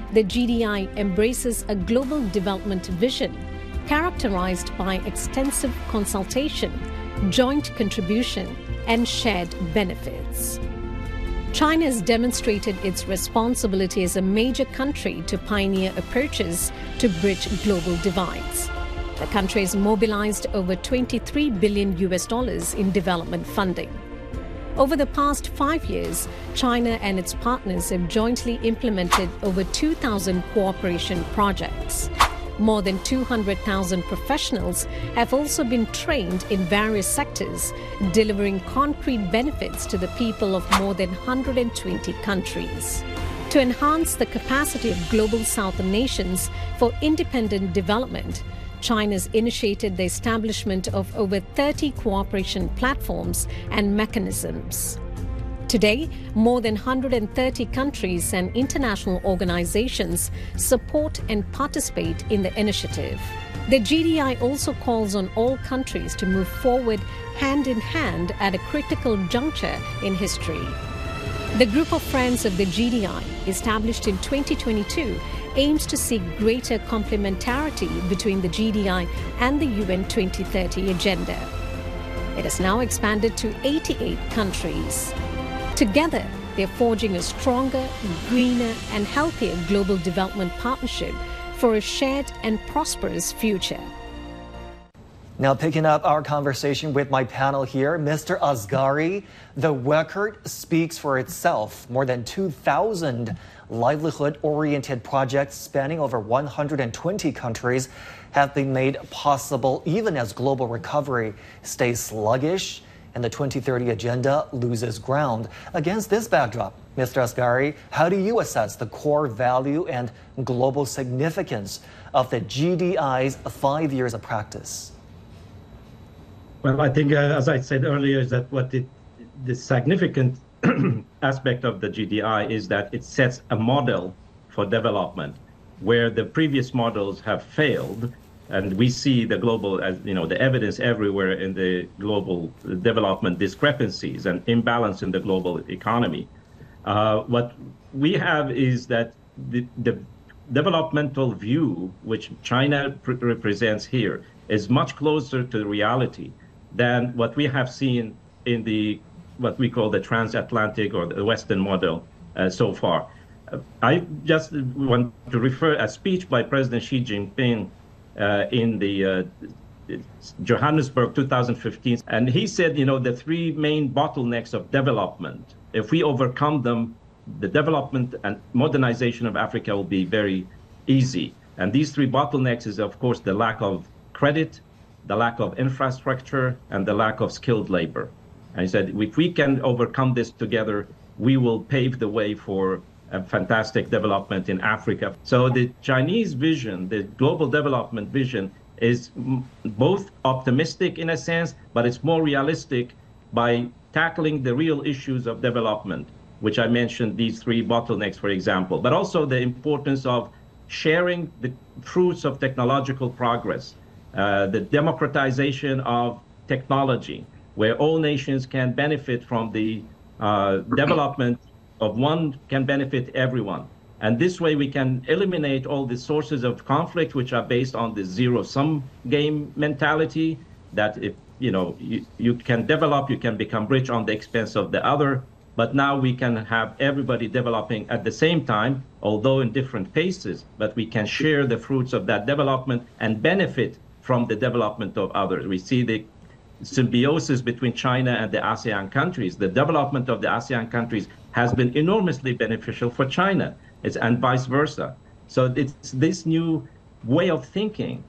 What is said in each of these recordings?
the GDI embraces a global development vision characterized by extensive consultation, joint contribution, and shared benefits. China has demonstrated its responsibility as a major country to pioneer approaches to bridge global divides. The country has mobilized over $23 billion in development funding. Over the past 5 years, China and its partners have jointly implemented over 2,000 cooperation projects. More than 200,000 professionals have also been trained in various sectors, delivering concrete benefits to the people of more than 120 countries. To enhance the capacity of global southern nations for independent development, China's initiated the establishment of over 30 cooperation platforms and mechanisms. Today, more than 130 countries and international organizations support and participate in the initiative. The GDI also calls on all countries to move forward hand in hand at a critical juncture in history. The Group of Friends of the GDI, established in 2022, aims to seek greater complementarity between the GDI and the UN 2030 Agenda. It has now expanded to 88 countries. Together, they're forging a stronger, greener, and healthier global development partnership for a shared and prosperous future. Now picking up our conversation with my panel here, Mr. Asghari, the record speaks for itself. More than 2,000 livelihood-oriented projects spanning over 120 countries have been made possible even as global recovery stays sluggish and the 2030 Agenda loses ground. Against this backdrop, Mr. Asghari, how do you assess the core value and global significance of the GDI's 5 years of practice? Well, I think, as I said earlier, is that the significant aspect of the GDI is that it sets a model for development where the previous models have failed. And we see the global, as you know, the evidence everywhere in the global development discrepancies and imbalance in the global economy. What we have is that the developmental view, which China represents here, is much closer to reality than what we have seen in the what we call the transatlantic or the Western model so far. I just want to refer a speech by President Xi Jinping in the Johannesburg 2015. And he said, you know, the three main bottlenecks of development, if we overcome them, the development and modernization of Africa will be very easy. And these three bottlenecks is, of course, the lack of credit, the lack of infrastructure, and the lack of skilled labor. And he said, if we can overcome this together, we will pave the way for a fantastic development in Africa. So the Chinese vision, the global development vision, is both optimistic in a sense, but it's more realistic by tackling the real issues of development, which I mentioned, these three bottlenecks, for example, but also the importance of sharing the fruits of technological progress, the democratization of technology, where all nations can benefit from the development of one can benefit everyone. And this way we can eliminate all the sources of conflict, which are based on the zero-sum game mentality, that if you can develop, you can become rich on the expense of the other. But now we can have everybody developing at the same time, although in different paces, but we can share the fruits of that development and benefit from the development of others. We see the symbiosis between China and the ASEAN countries. The development of the ASEAN countries has been enormously beneficial for China, and vice versa. So it's this new way of thinking,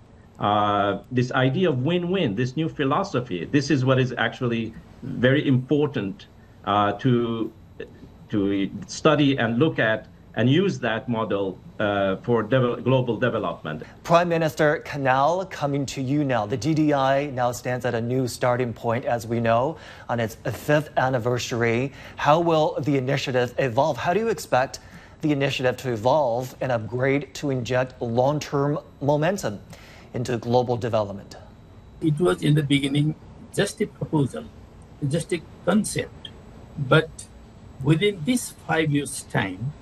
this idea of win-win, this new philosophy. This is what is actually very important to study and look at and use that model for global development. Prime Minister Kanal, coming to you now. The GDI now stands at a new starting point, as we know, on its 5th anniversary. How will the initiative evolve? How do you expect the initiative to evolve and upgrade to inject long-term momentum into global development? It was in the beginning just a proposal, just a concept. But within this 5 years' time,